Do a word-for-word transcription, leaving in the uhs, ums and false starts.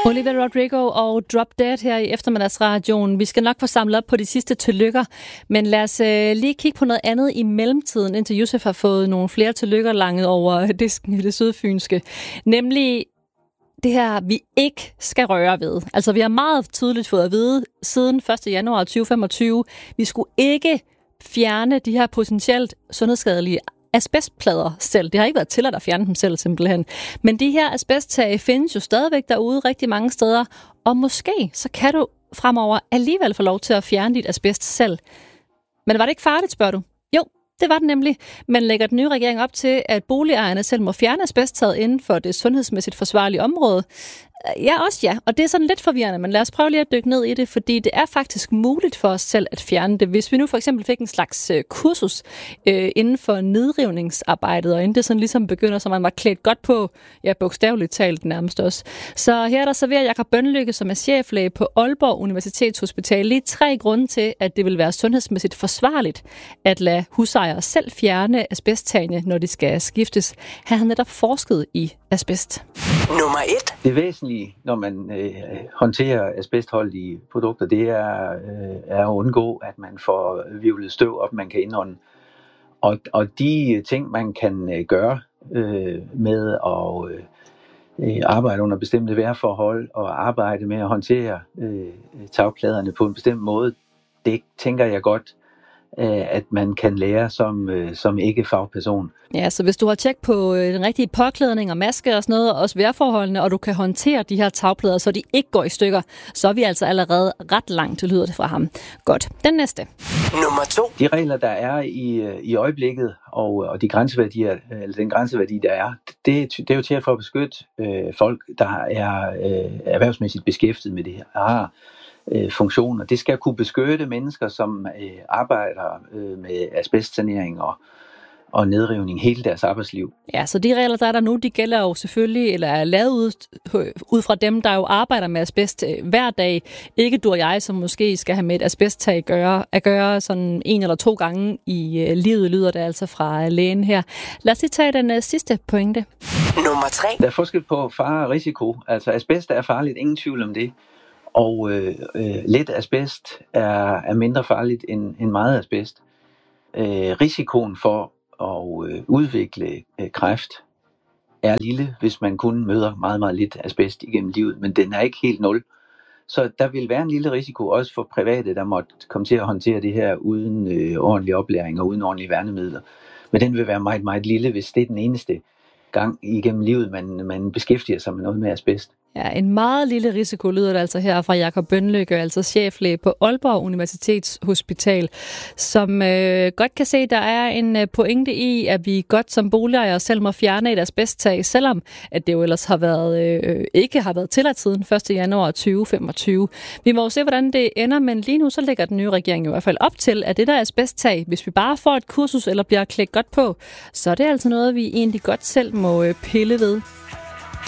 Olivia Rodrigo og Drop Dead her i eftermiddagsradioen. Vi skal nok få samlet op på de sidste tillykker, men lad os øh, lige kigge på noget andet i mellemtiden, indtil Josef har fået nogle flere tillykker langet over disken i det sydfynske. Nemlig det her, vi ikke skal røre ved. Altså, vi har meget tydeligt fået at vide siden første januar tyve femogtyve, vi skulle ikke fjerne de her potentielt sundhedsskadelige asbestplader selv. Det har ikke været tilladt at fjerne dem selv, simpelthen. Men de her asbesttag findes jo stadigvæk derude rigtig mange steder, og måske så kan du fremover alligevel få lov til at fjerne dit asbest selv. Men var det ikke farligt, spørger du? Jo, det var det nemlig. Men lægger den nye regering op til, at boligejerne selv må fjerne asbesttaget inden for det sundhedsmæssigt forsvarlige område? Ja, også ja. Og det er sådan lidt forvirrende, men lad os prøve lige at dykke ned i det, fordi det er faktisk muligt for os selv at fjerne det. Hvis vi nu for eksempel fik en slags øh, kursus øh, inden for nedrivningsarbejdet, og inden det sådan ligesom begynder, så man var klædt godt på, ja, bogstaveligt talt nærmest også. Så her der serverer Jakob Bønlykke, som er cheflæge på Aalborg Universitetshospital, lige tre grunde til, at det vil være sundhedsmæssigt forsvarligt at lade husejere selv fjerne asbesttagene, når de skal skiftes. Han har netop forsket i asbest. Nummer et. Det væsentlige, når man øh, håndterer asbestholdige produkter, det er, øh, er at undgå, at man får hvirvlet støv op, man kan indånde. Og, og de ting, man kan øh, gøre øh, med at øh, arbejde under bestemte vejrforhold og arbejde med at håndtere øh, tagpladerne på en bestemt måde, det tænker jeg godt, at man kan lære som, som ikke fagperson. Ja, så hvis du har tjek på den rigtige påklædning og maske og sådan noget, og også vejrforholdene, og du kan håndtere de her tagplader, så de ikke går i stykker, så er vi altså allerede ret langt, det lyder det fra ham. Godt. Den næste. Nummer to. De regler, der er i, i øjeblikket, og, og de grænseværdier, eller den grænseværdi, der er, det, det er jo til for at beskytte øh, folk, der er øh, erhvervsmæssigt beskæftiget med det her. Ah, funktioner. Det skal kunne beskytte mennesker, som øh, arbejder øh, med asbestsanering og, og nedrivning hele deres arbejdsliv. Ja, så de regler, der er der nu, de gælder jo selvfølgelig, eller er lavet ud, ud fra dem, der jo arbejder med asbest øh, hver dag. Ikke du og jeg, som måske skal have med et asbesttag at gøre, at gøre sådan en eller to gange i øh, livet, lyder det altså fra lægen her. Lad os lige tage den øh, sidste pointe. Nummer tre. Der er forskel på fare og risiko. Altså asbest er farligt, ingen tvivl om det. Og øh, øh, let asbest er, er mindre farligt end, end meget asbest. Øh, risikoen for at øh, udvikle øh, kræft er lille, hvis man kun møder meget, meget lidt asbest igennem livet, men den er ikke helt nul. Så der vil være en lille risiko også for private, der måtte komme til at håndtere det her uden øh, ordentlig oplæring og uden ordentlige værnemidler. Men den vil være meget, meget lille, hvis det er den eneste gang igennem livet, man, man beskæftiger sig med noget med asbest. Ja, en meget lille risiko lyder det altså her fra Jakob Bønlykke, altså cheflæge på Aalborg Universitetshospital, som øh, godt kan se, at der er en pointe i, at vi godt som boligejere selv må fjerne et asbesttag, selvom at det jo ellers har været, øh, ikke har været tilladt siden første januar tyve femogtyve. Vi må jo se, hvordan det ender, men lige nu så lægger den nye regering i hvert fald op til, at det der asbesttag, hvis vi bare får et kursus eller bliver klædt godt på, så er det altså noget, vi egentlig godt selv må øh, pille ved.